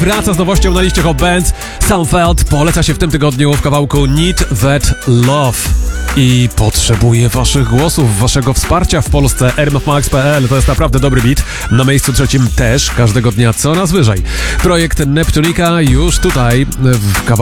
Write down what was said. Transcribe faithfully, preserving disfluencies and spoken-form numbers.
wraca z nowością na liście Hot Bands. Soundfeld poleca się w tym tygodniu w kawałku Need That Love. I potrzebuję waszych głosów, waszego wsparcia w Polsce. rmfmax kropka pl to jest naprawdę dobry beat. Na miejscu trzecim też każdego dnia coraz wyżej. Projekt Neptunika już tutaj w kawałku